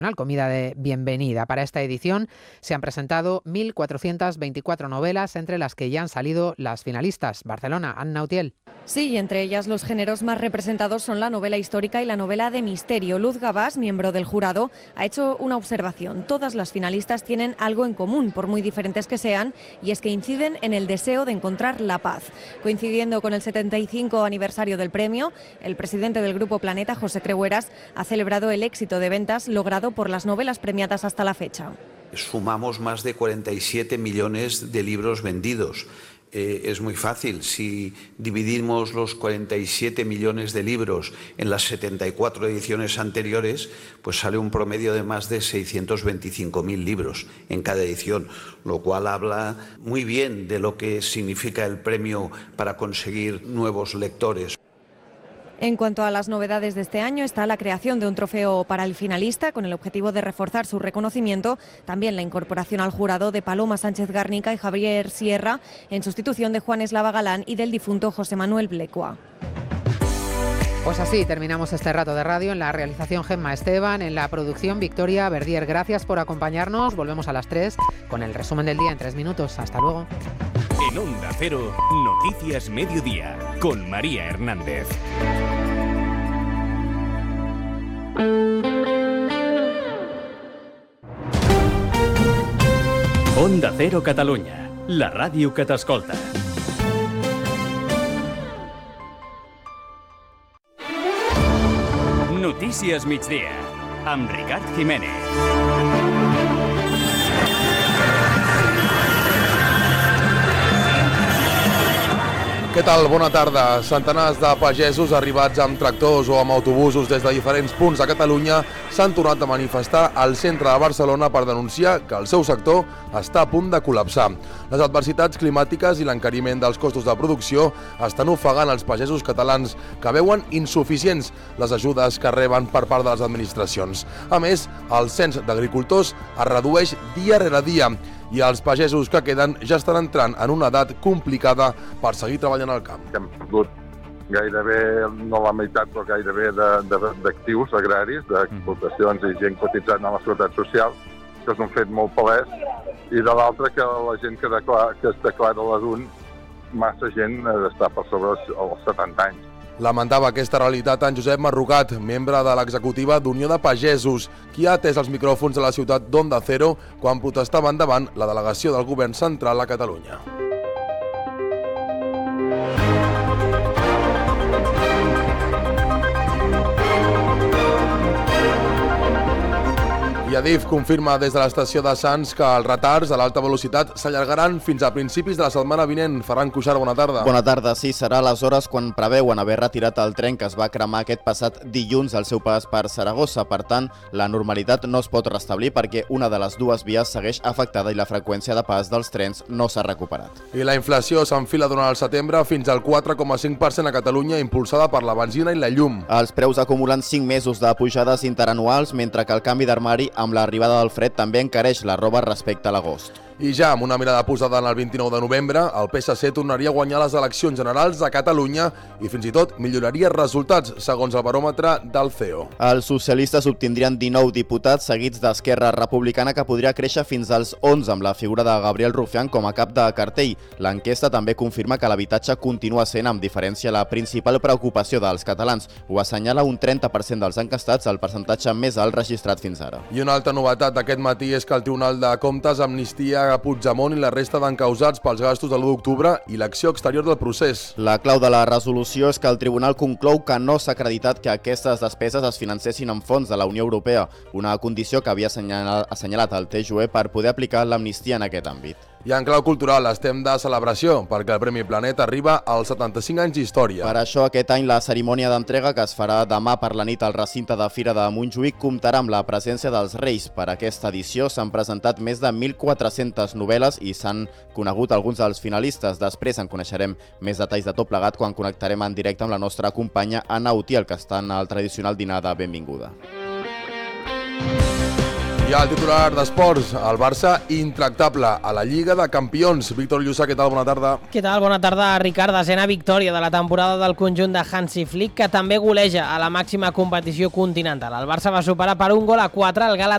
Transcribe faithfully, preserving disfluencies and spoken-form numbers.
comida de bienvenida. Para esta edición se han presentado mil cuatrocientas veinticuatro novelas, entre las que ya han salido las finalistas. Barcelona, Anna Utiel. Sí, y entre ellas los géneros más representados son la novela histórica y la novela de misterio. Luz Gabás, miembro del jurado, ha hecho una observación. Todas las finalistas tienen algo en común, por muy diferentes que sean, y es que inciden en el deseo de encontrar la paz. Coincidiendo con el setenta y cinco aniversario del premio, el presidente del Grupo Planeta, José Creueras, ha celebrado el éxito de ventas logrado por las novelas premiadas hasta la fecha. Sumamos más de cuarenta y siete millones de libros vendidos. Eh, es muy fácil, si dividimos los cuarenta y siete millones de libros en las setenta y cuatro ediciones anteriores, pues sale un promedio de más de seiscientos veinticinco mil libros en cada edición, lo cual habla muy bien de lo que significa el premio para conseguir nuevos lectores. En cuanto a las novedades de este año, está la creación de un trofeo para el finalista con el objetivo de reforzar su reconocimiento, también la incorporación al jurado de Paloma Sánchez Garnica y Javier Sierra en sustitución de Juan Eslava Galán y del difunto José Manuel Blecua. Pues así terminamos este rato de radio. En la realización, Gemma Esteban, en la producción, Victoria Verdier. Gracias por acompañarnos. Volvemos a las tres con el resumen del día en tres minutos. Hasta luego. En Onda Cero, Noticias Mediodía, con María Hernández. Onda Cero Catalunya, la ràdio que t'escolta. Notícies migdia, amb Ricard Jiménez. Què tal? Bona tarda. Centenars de pagesos arribats amb tractors o amb autobusos des de diferents punts de Catalunya s'han tornat a manifestar al centre de Barcelona per denunciar que el seu sector està a punt de col·lapsar. Les adversitats climàtiques i l'encariment dels costos de producció estan ofegant els pagesos catalans, que veuen insuficients les ajudes que reben per part de les administracions. A més, el cens d'agricultors es redueix dia rere dia i els pagesos que queden ja estan entrant en una edat complicada per seguir treballant al camp. Hem perdut gairebé, no la meitat, però gairebé d'actius agraris, d'explotacions i gent cotitzant a la Seguretat Social. Això és un fet molt palès. I de l'altre, que la gent que, declara, que es declara a l'A D U N, massa gent està per sobre els setanta anys. Lamentava aquesta realitat en Josep Marrucat, membre de l'executiva d'Unió de Pagesos, qui ha atès els micròfons de la ciutat d'Onda Cero quan protestaven davant la delegació del govern central a Catalunya. I Adif confirma des de l'estació de Sants que els retards a l'alta velocitat s'allargaran fins a principis de la setmana vinent. Ferran Cuixart, bona tarda. Bona tarda, sí, serà aleshores quan preveuen haver retirat el tren que es va cremar aquest passat dilluns al seu pas per Saragossa. Per tant, la normalitat no es pot restablir perquè una de les dues vies segueix afectada i la freqüència de pas dels trens no s'ha recuperat. I la inflació s'enfila durant el setembre fins al quatre coma cinc per cent a Catalunya, impulsada per la benzina i la llum. Els preus acumulen cinc mesos de pujades interanuals, mentre que el canvi d'armari amb l'arribada del fred també encareix la roba respecte a l'agost. I ja amb una mirada posada en el vint-i-nou de novembre, el P S C tornaria a guanyar les eleccions generals a Catalunya i fins i tot milloraria resultats, segons el baròmetre del C E O. Els socialistes obtindrien dinou diputats, seguits d'Esquerra Republicana, que podria créixer fins als onze amb la figura de Gabriel Rufián com a cap de cartell. L'enquesta també confirma que l'habitatge continua sent, amb diferència, la principal preocupació dels catalans. Ho assenyala un trenta per cent dels encastats, el percentatge més alt registrat fins ara. I una altra novetat d'aquest matí és que el Tribunal de Comptes amnistia a Puigdemont i la resta d'encausats pels gastos de l'u d'octubre i l'acció exterior del procés. La clau de la resolució és que el tribunal conclou que no s'ha acreditat que aquestes despeses es financessin amb fons de la Unió Europea, una condició que havia assenyalat el T J U E per poder aplicar l'amnistia en aquest àmbit. I en clau cultural estem de celebració, perquè el Premi Planeta arriba als setanta-cinc anys d'història. Per això, aquest any la cerimònia d'entrega, que es farà demà per la nit al recinte de Fira de Montjuïc, comptarà amb la presència dels Reis. Per aquesta edició s'han presentat més de mil quatre-centes novel·les i s'han conegut alguns dels finalistes. Després en coneixerem més detalls de tot plegat quan connectarem en directe amb la nostra companya Anna Utiel, que està en el tradicional dinar de benvinguda. I el titular d'esports, el Barça intractable a la Lliga de Campions. Víctor Llussà, què tal? Bona tarda. Què tal? Bona tarda, Ricard. Desena victòria de la temporada del conjunt de Hansi Flick, que també goleja a la màxima competició continental. El Barça va superar per un gol a quatre el Galatasaray